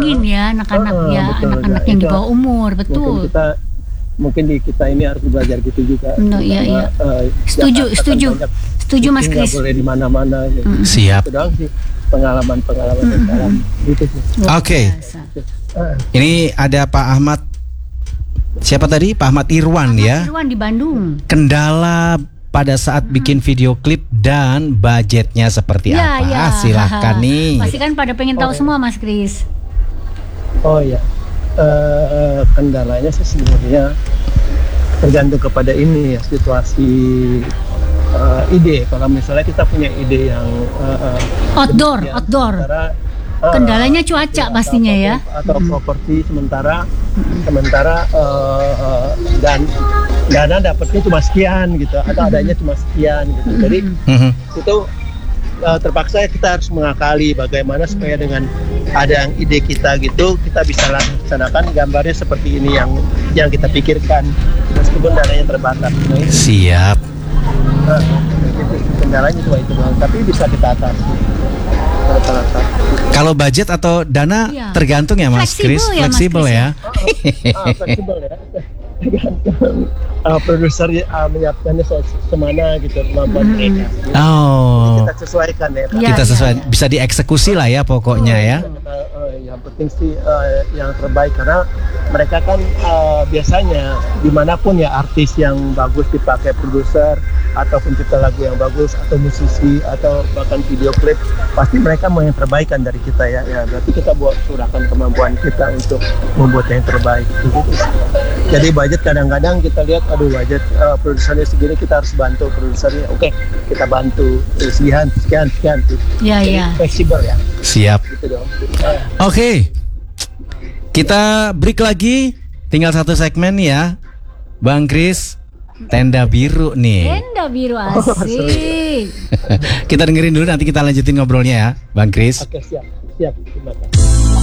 dikurangin ya anak-anak ya, betul, anak-anak ya, yang di itu bawah umur, betul. Mungkin di kita ini harus belajar gitu juga. Iya. Setuju Mas Kris. Nggak boleh di mana-mana. Gitu. Siap. Itu doang sih pengalaman gitu sih. Oke. Ini ada Pak Ahmad. Siapa tadi? Pak Ahmad Irwan ya. Irwan di Bandung. Kendala pada saat bikin video klip dan budgetnya seperti apa? Ya. Silahkan nih. Pasti kan pada pengen tahu semua Mas Kris. Oh iya. Kendalanya sih sebenarnya tergantung kepada ini ya, situasi, ide. Kalau misalnya kita punya ide yang outdoor. Kendalanya cuaca pastinya ya. Atau properti sementara dan dana dapatnya cuma sekian gitu, atau adanya cuma sekian gitu. Jadi itu terpaksa kita harus mengakali bagaimana supaya dengan ada yang ide kita gitu, kita bisa laksanakan gambarnya seperti ini yang kita pikirkan meskipun dananya terbatas. Siap. Kendalanya cuma itu doang, tapi bisa kita atasi. Kalau budget atau dana tergantung ya Mas Kris, fleksibel ya. Fleksibel ya. Tergantung produser menyiapkannya semana gitu kemampuan mereka. Oh. Kita sesuaikan ya. Kita sesuai, bisa dieksekusi lah ya pokoknya ya. Yang penting sih yang terbaik, karena mereka kan biasanya dimanapun ya artis yang bagus dipakai produser atau pencipta lagu yang bagus atau musisi atau bahkan video klip, pasti mereka mau yang terbaik kan dari kita ya. Berarti kita curahkan kemampuan kita untuk membuat yang terbaik. Jadi budget kadang-kadang kita lihat, aduh budget produsernya segini, kita harus bantu produsernya. Oke, kita bantu sekian. Iya. Fleksibel ya. Siap. Gitu dong. Oke. Kita break lagi. Tinggal satu segmen ya. Bang Kris, tenda biru nih. Tenda biru asik. Kita dengerin dulu, nanti kita lanjutin ngobrolnya ya, Bang Kris. Oke, siap. Terima kasih.